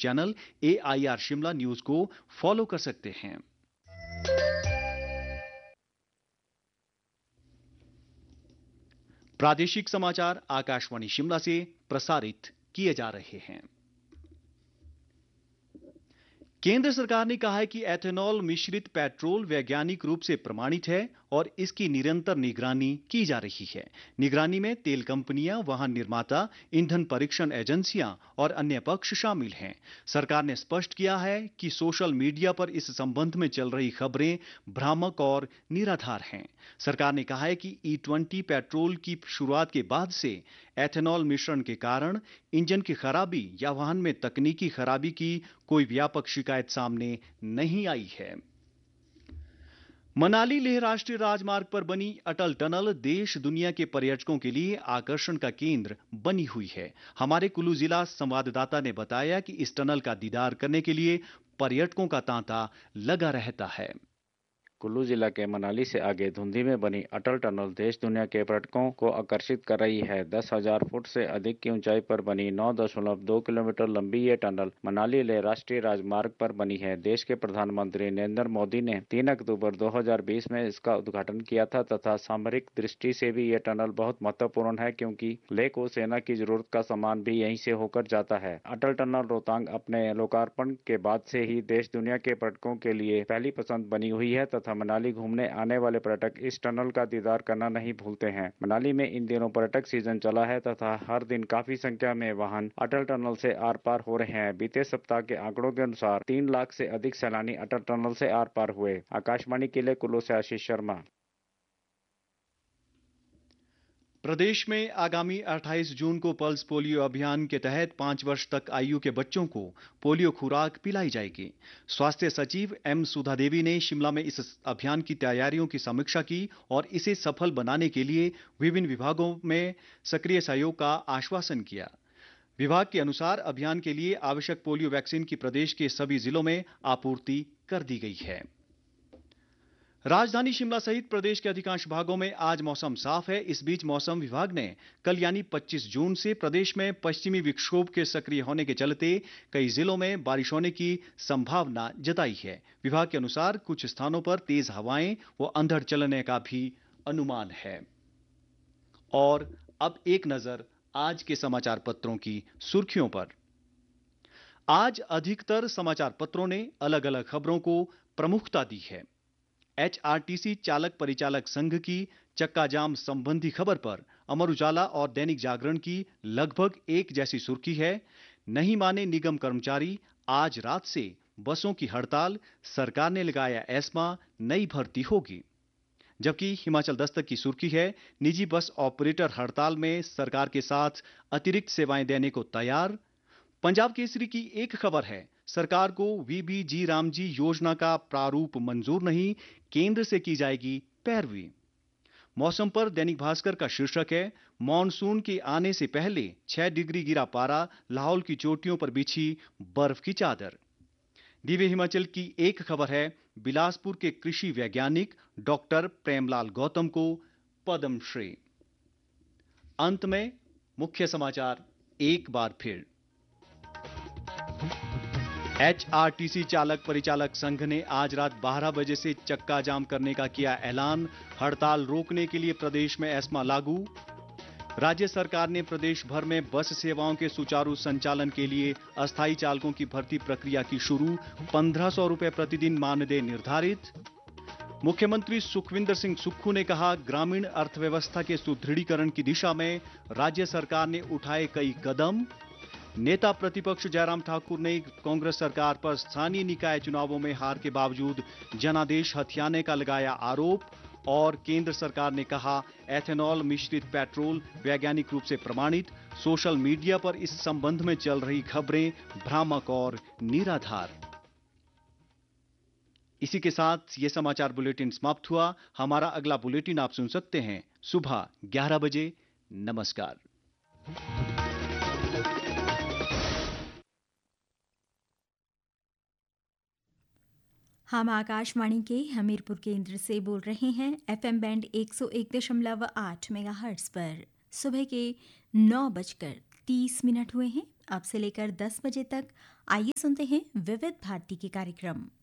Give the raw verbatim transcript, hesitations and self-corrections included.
Channel A I R Shimla news को follow कर सकते हैं। प्रादेशिक समाचार आकाशवाणी शिमला से प्रसारित किए जा रहे हैं। केंद्र सरकार ने कहा है कि एथेनॉल मिश्रित पेट्रोल वैज्ञानिक रूप से प्रमाणित है और इसकी निरंतर निगरानी की जा रही है। निगरानी में तेल कंपनियां, वाहन निर्माता, ईंधन परीक्षण एजेंसियां और अन्य पक्ष शामिल हैं। सरकार ने स्पष्ट किया है कि सोशल मीडिया पर इस संबंध में चल रही खबरें भ्रामक और निराधार हैं। सरकार ने कहा है कि ई ट्वेंटी पेट्रोल की शुरुआत के बाद से एथेनॉल मिश्रण के कारण इंजन की खराबी या वाहन में तकनीकी खराबी की कोई व्यापक शिकायत सामने नहीं आई है। मनाली लेह राष्ट्रीय राजमार्ग पर बनी अटल टनल देश दुनिया के पर्यटकों के लिए आकर्षण का केंद्र बनी हुई है। हमारे कुल्लू जिला संवाददाता ने बताया कि इस टनल का दीदार करने के लिए पर्यटकों का तांता लगा रहता है। कुल्लू जिला के मनाली से आगे धुंधी में बनी अटल टनल देश दुनिया के पर्यटकों को आकर्षित कर रही है। दस हजार फुट से अधिक की ऊंचाई पर बनी नौ दशमलव दो किलोमीटर लंबी ये टनल मनाली लेह राष्ट्रीय राजमार्ग पर बनी है। देश के प्रधानमंत्री नरेंद्र मोदी ने तीन अक्टूबर दो हजार बीस में इसका उद्घाटन किया था तथा सामरिक दृष्टि से भी ये टनल बहुत महत्वपूर्ण है क्योंकि लेह को सेना की जरूरत का सामान भी यहीं से होकर जाता है। अटल टनल रोहतांग अपने लोकार्पण के बाद से ही देश दुनिया के पर्यटकों के लिए पहली पसंद बनी हुई है तथा मनाली घूमने आने वाले पर्यटक इस टनल का दीदार करना नहीं भूलते हैं। मनाली में इन दिनों पर्यटक सीजन चला है तथा हर दिन काफी संख्या में वाहन अटल टनल से आर पार हो रहे हैं। बीते सप्ताह के आंकड़ों के अनुसार तीन लाख से अधिक सैलानी अटल टनल से आर पार हुए। आकाशवाणी के लिए कुल्लू से आशीष शर्मा। प्रदेश में आगामी अट्ठाईस जून को पल्स पोलियो अभियान के तहत पांच वर्ष तक आयु के बच्चों को पोलियो खुराक पिलाई जाएगी। स्वास्थ्य सचिव एम सुधा देवी ने शिमला में इस अभियान की तैयारियों की समीक्षा की और इसे सफल बनाने के लिए विभिन्न विभागों में सक्रिय सहयोग का आश्वासन किया। विभाग के अनुसार अभियान के लिए आवश्यक पोलियो वैक्सीन की प्रदेश के सभी जिलों में आपूर्ति कर दी गई है। राजधानी शिमला सहित प्रदेश के अधिकांश भागों में आज मौसम साफ है। इस बीच मौसम विभाग ने कल यानी पच्चीस जून से प्रदेश में पश्चिमी विक्षोभ के सक्रिय होने के चलते कई जिलों में बारिश होने की संभावना जताई है। विभाग के अनुसार कुछ स्थानों पर तेज हवाएं व अंधड़ चलने का भी अनुमान है। और अब एक नजर आज के समाचार पत्रों की सुर्खियों पर। आज अधिकतर समाचार पत्रों ने अलग अलग खबरों को प्रमुखता दी है। एच आर टी सी चालक परिचालक संघ की चक्का जाम संबंधी खबर पर अमर उजाला और दैनिक जागरण की लगभग एक जैसी सुर्खी है। नहीं माने निगम कर्मचारी, आज रात से बसों की हड़ताल, सरकार ने लगाया एस्मा, नई भर्ती होगी। जबकि हिमाचल दस्तक की सुर्खी है, निजी बस ऑपरेटर हड़ताल में सरकार के साथ अतिरिक्त सेवाएं देने को तैयार। पंजाब केसरी की एक खबर है, सरकार को वी बी जी रामजी योजना का प्रारूप मंजूर नहीं, केंद्र से की जाएगी पैरवी। मौसम पर दैनिक भास्कर का शीर्षक है, मॉनसून के आने से पहले छह डिग्री गिरा पारा, लाहौल की चोटियों पर बिछी बर्फ की चादर। दिव्य हिमाचल की एक खबर है, बिलासपुर के कृषि वैज्ञानिक डॉक्टर प्रेमलाल गौतम को पद्मश्री। अंत में मुख्य समाचार एक बार फिर। एच आर टी सी चालक परिचालक संघ ने आज रात बारह बजे से चक्का जाम करने का किया ऐलान। हड़ताल रोकने के लिए प्रदेश में एस्मा लागू। राज्य सरकार ने प्रदेश भर में बस सेवाओं के सुचारू संचालन के लिए अस्थायी चालकों की भर्ती प्रक्रिया की शुरू। पंद्रह सौ रुपए प्रतिदिन मानदेय निर्धारित। मुख्यमंत्री सुखविंदर सिंह सुक्खू ने कहा, ग्रामीण अर्थव्यवस्था के सुदृढ़ीकरण की दिशा में राज्य सरकार ने उठाए कई कदम। नेता प्रतिपक्ष जयराम ठाकुर ने कांग्रेस सरकार पर स्थानीय निकाय चुनावों में हार के बावजूद जनादेश हथियाने का लगाया आरोप। और केंद्र सरकार ने कहा, एथेनॉल मिश्रित पेट्रोल वैज्ञानिक रूप से प्रमाणित। सोशल मीडिया पर इस संबंध में चल रही खबरें भ्रामक और निराधार। इसी के साथ ये समाचार बुलेटिन समाप्त हुआ। हमारा अगला बुलेटिन आप सुन सकते हैं सुबह ग्यारह बजे। नमस्कार। हम आकाशवाणी के हमीरपुर केंद्र से बोल रहे हैं एफएम बैंड एक सौ एक दशमलव आठ मेगाहर्ट्ज पर। सुबह के नौ बजकर तीस मिनट हुए हैं। अब से लेकर दस बजे तक आइए सुनते हैं विविध भारती के कार्यक्रम।